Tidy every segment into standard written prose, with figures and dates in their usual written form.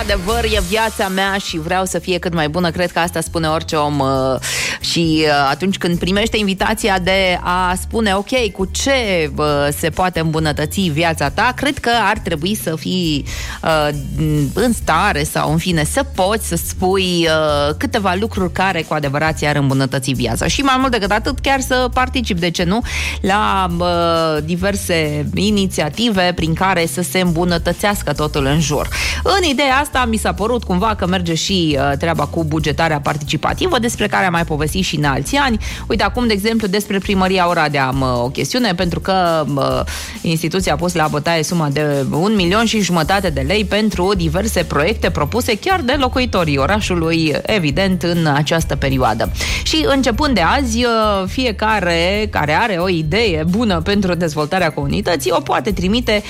Adevăr, e viața mea și vreau să fie cât mai bună. Cred că asta spune orice om și atunci când primește invitația de a spune ok, cu ce se poate îmbunătăți viața ta, cred că ar trebui să fii în stare sau în fine să poți să spui câteva lucruri care cu adevărat ți-ar îmbunătăți viața. Și mai mult decât atât, chiar să particip, de ce nu, la diverse inițiative prin care să se îmbunătățească totul în jur. În ideea asta mi s-a părut cumva că merge și treaba cu bugetarea participativă, despre care am mai povestit și în alți ani. Uite, acum, de exemplu, despre Primăria Oradea am o chestiune, pentru că instituția a pus la bătaie suma de 1,5 milion de lei pentru diverse proiecte propuse chiar de locuitorii orașului, evident, în această perioadă. Și începând de azi, fiecare care are o idee bună pentru dezvoltarea comunității o poate trimite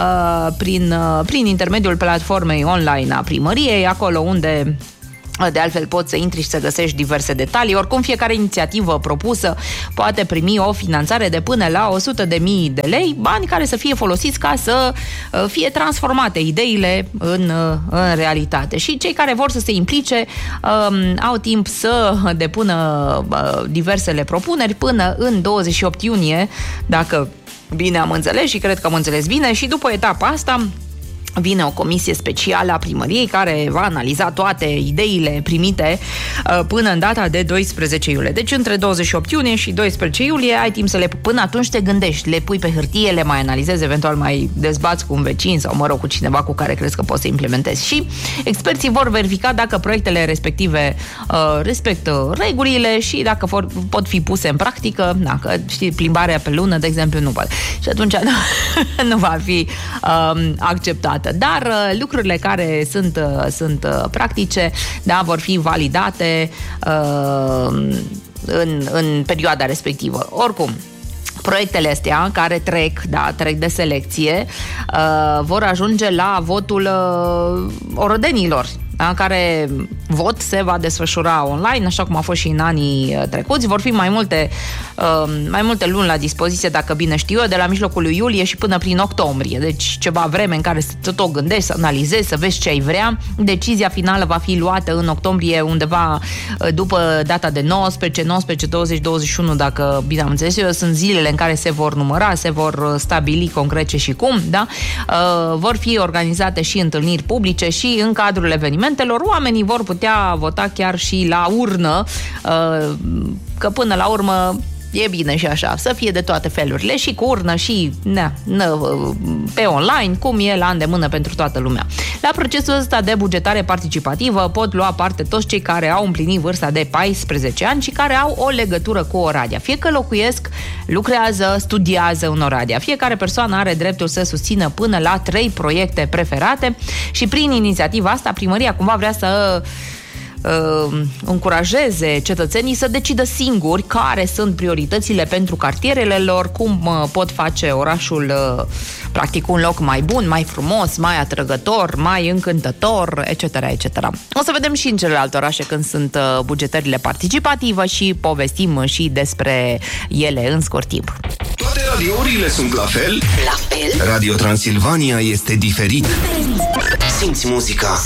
prin intermediul platformei online a primăriei, acolo unde de altfel poți să intri și să găsești diverse detalii. Oricum, fiecare inițiativă propusă poate primi o finanțare de până la 100.000 de lei, bani care să fie folosiți ca să fie transformate ideile în realitate. Și cei care vor să se implice au timp să depună diversele propuneri până în 28 iunie, dacă bine am înțeles, și cred că am înțeles bine, și după etapa asta vine o comisie specială a primăriei care va analiza toate ideile primite până în data de 12 iulie. Deci între 28 iunie și 12 iulie ai timp să le... Până atunci te gândești, le pui pe hârtie, le mai analizezi, eventual mai dezbați cu un vecin sau, mă rog, cu cineva cu care crezi că poți să implementezi. Și experții vor verifica dacă proiectele respective respectă regulile și dacă pot fi puse în practică. Dacă, știi, plimbarea pe lună, de exemplu, nu poate. Și atunci nu va fi acceptat. Dar lucrurile care sunt practice, da, vor fi validate în perioada respectivă. Oricum, proiectele astea care trec de selecție vor ajunge la votul orodenilor, da, care vot se va desfășura online, așa cum a fost și în anii trecuți. Vor fi mai multe luni la dispoziție, dacă bine știu eu, de la mijlocul lui iulie și până prin octombrie. Deci ceva vreme în care să tot gândești, să analizezi, să vezi ce ai vrea. Decizia finală va fi luată în octombrie, undeva după data de 19, 20, 21, dacă bine am înțeles eu. Sunt zilele în care se vor număra, se vor stabili concret ce și cum, da? Vor fi organizate și întâlniri publice și în cadrul evenimentelor oamenii vor putea vota chiar și la urnă, că până la urmă e bine și așa, să fie de toate felurile, și cu urnă și pe online, cum e la îndemână pentru toată lumea. La procesul ăsta de bugetare participativă pot lua parte toți cei care au împlinit vârsta de 14 ani și care au o legătură cu Oradea. Fie că locuiesc, lucrează, studiază în Oradea. Fiecare persoană are dreptul să susțină până la 3 proiecte preferate și prin inițiativa asta primăria cumva vrea să încurajeze cetățenii să decidă singuri care sunt prioritățile pentru cartierele lor, cum pot face orașul practic un loc mai bun, mai frumos, mai atrăgător, mai încântător, etc., etc. O să vedem și în celelalte orașe când sunt bugetările participative și povestim și despre ele în scurt timp. Toate radiourile sunt la fel? La fel? Radio Transilvania este diferit. Simți muzica.